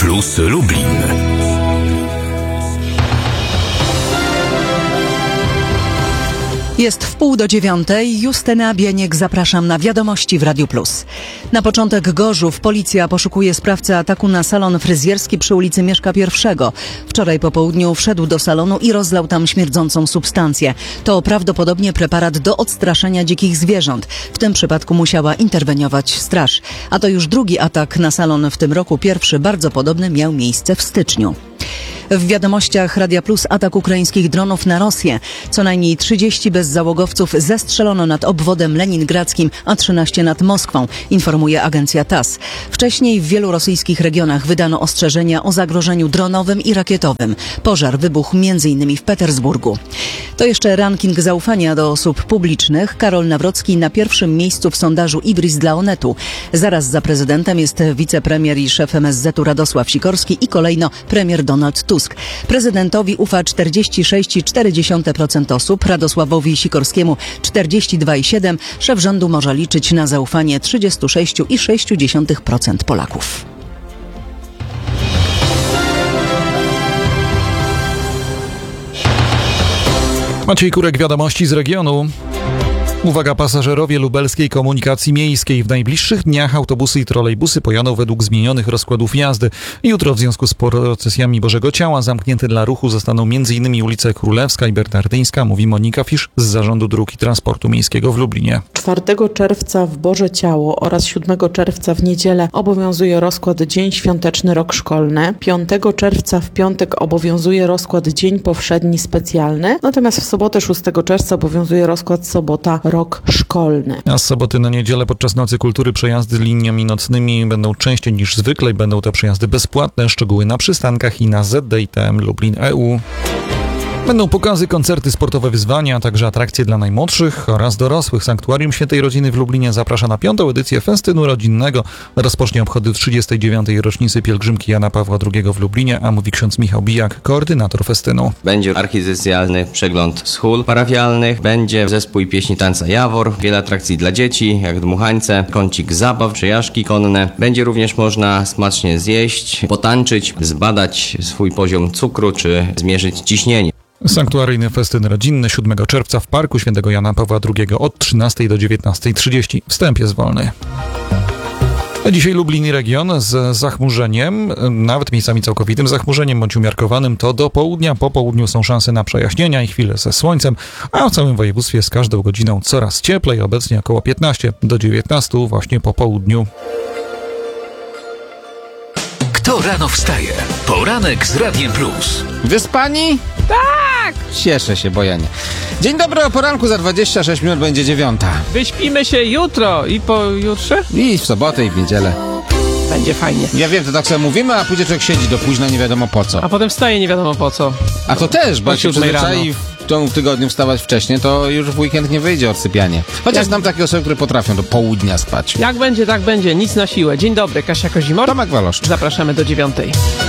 Plus Lublin. Jest 8:30. Justyna Bieniek, zapraszam na wiadomości w Radiu Plus. Na początek Gorzów. Policja poszukuje sprawcę ataku na salon fryzjerski przy ulicy Mieszka I. Wczoraj po południu wszedł do salonu i rozlał tam śmierdzącą substancję. To prawdopodobnie preparat do odstraszenia dzikich zwierząt. W tym przypadku musiała interweniować straż. A to już drugi atak na salon w tym roku. Pierwszy, bardzo podobny, miał miejsce w styczniu. W wiadomościach Radia Plus atak ukraińskich dronów na Rosję. Co najmniej 30 bezzałogowców zestrzelono nad obwodem leningradzkim, a 13 nad Moskwą, informuje agencja TASS. Wcześniej w wielu rosyjskich regionach wydano ostrzeżenia o zagrożeniu dronowym i rakietowym. Pożar wybuchł m.in. w Petersburgu. To jeszcze ranking zaufania do osób publicznych. Karol Nawrocki na pierwszym miejscu w sondażu Ibris dla Onetu. Zaraz za prezydentem jest wicepremier i szef MSZ-u Radosław Sikorski i kolejno premier Donald Tusk. Prezydentowi ufa 46,4% osób, Radosławowi Sikorskiemu 42,7%. Szef rządu może liczyć na zaufanie 36,6% Polaków. Maciej Kurek, wiadomości z regionu. Uwaga, pasażerowie lubelskiej komunikacji miejskiej. W najbliższych dniach autobusy i trolejbusy pojadą według zmienionych rozkładów jazdy. Jutro w związku z procesjami Bożego Ciała zamknięte dla ruchu zostaną m.in. ulice Królewska i Bernardyńska, mówi Monika Fisz z Zarządu Dróg i Transportu Miejskiego w Lublinie. 4 czerwca w Boże Ciało oraz 7 czerwca w niedzielę obowiązuje rozkład dzień świąteczny rok szkolny. 5 czerwca w piątek obowiązuje rozkład dzień powszedni specjalny. Natomiast w sobotę 6 czerwca obowiązuje rozkład sobota rok szkolny. A z soboty na niedzielę podczas Nocy Kultury przejazdy liniami nocnymi będą częściej niż zwykle i będą to przejazdy bezpłatne. Szczegóły na przystankach i na ZDITM Lublin EU. Będą pokazy, koncerty, sportowe wyzwania, a także atrakcje dla najmłodszych oraz dorosłych. Sanktuarium Świętej Rodziny w Lublinie zaprasza na 5. edycję festynu rodzinnego. Rozpocznie obchody 39. rocznicy pielgrzymki Jana Pawła II w Lublinie, a mówi ksiądz Michał Bijak, koordynator festynu. Będzie archidiecezjalny przegląd schól parafialnych, będzie zespół i pieśni tańca Jawor, wiele atrakcji dla dzieci, jak dmuchańce, kącik zabaw, przejażdżki konne. Będzie również można smacznie zjeść, potańczyć, zbadać swój poziom cukru czy zmierzyć ciśnienie. Sanktuaryjny festyn rodzinny 7 czerwca w Parku Świętego Jana Pawła II od 13 do 19:30. Wstęp jest wolny. Dzisiaj Lublin i region z zachmurzeniem, nawet miejscami całkowitym zachmurzeniem bądź umiarkowanym, to do południa. Po południu są szanse na przejaśnienia i chwile ze słońcem, a w całym województwie z każdą godziną coraz cieplej, obecnie około 15 do 19 właśnie po południu. Kto rano wstaje? Poranek z Radiem Plus. Wyspani? Tak! Cieszę się, bo ja nie. Dzień dobry, o poranku za 26 minut będzie 9. Wyśpimy się jutro i pojutrze? I w sobotę i w niedzielę. Będzie fajnie. Ja wiem, to tak sobie mówimy, a później człowiek siedzi do późna, nie wiadomo po co. A potem wstaje nie wiadomo po co. A to też, bo jak się 7 przyzwyczai w tygodniu wstawać wcześniej, to już w weekend nie wyjdzie odsypianie. Chociaż znam takie osoby, które potrafią do południa spać. Jak będzie, tak będzie. Nic na siłę. Dzień dobry, Kasia Kozimor. Tomek Waloszcz. Zapraszamy do 9.